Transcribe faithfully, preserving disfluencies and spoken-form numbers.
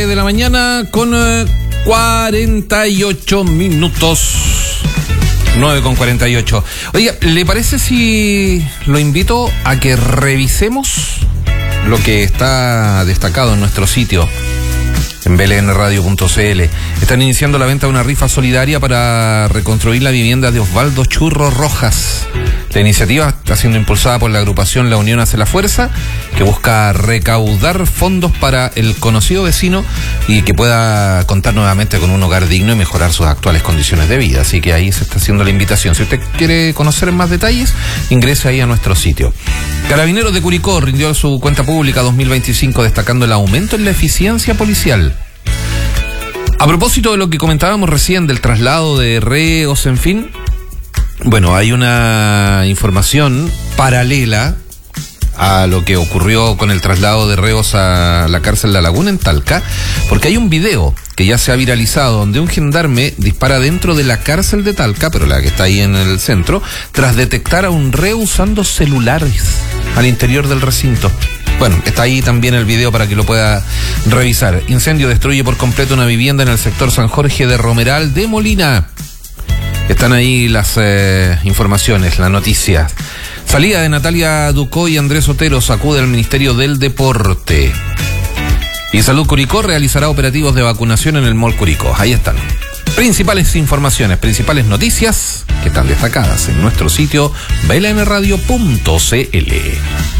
nueve de la mañana con eh, cuarenta y ocho minutos. nueve con cuarenta y ocho. Oiga, ¿le parece si lo invito a que revisemos lo que está destacado en nuestro sitio? En B L N radio punto c l. Están iniciando la venta de una rifa solidaria para reconstruir la vivienda de Osvaldo Churro Rojas. La iniciativa está siendo impulsada por la agrupación La Unión Hace la Fuerza, que busca recaudar fondos para el conocido vecino y que pueda contar nuevamente con un hogar digno y mejorar sus actuales condiciones de vida. Así que ahí se está haciendo la invitación. Si usted quiere conocer más detalles, ingrese ahí a nuestro sitio. Carabineros de Curicó rindió su cuenta pública dos mil veinticinco destacando el aumento en la eficiencia policial. A propósito de lo que comentábamos recién del traslado de reos, en fin, bueno, hay una información paralela a lo que ocurrió con el traslado de reos a la cárcel La Laguna en Talca, porque hay un video que ya se ha viralizado donde un gendarme dispara dentro de la cárcel de Talca, pero la que está ahí en el centro, tras detectar a un reo usando celulares al interior del recinto. Bueno, está ahí también el video para que lo pueda revisar. Incendio destruye por completo una vivienda en el sector San Jorge de Romeral de Molina. Están ahí las eh, informaciones, las noticias. Salida de Natalia Ducó y Andrés Otero sacude al Ministerio del Deporte. Y Salud Curicó realizará operativos de vacunación en el Mall Curicó. Ahí están. Principales informaciones, principales noticias que están destacadas en nuestro sitio B L N radio punto c l.